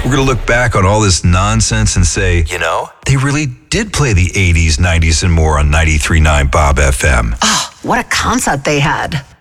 We're going to look back on all this nonsense and say, you know, they really did play the 80s, 90s, and more on 93.9 Bob FM. Oh, what a concert they had.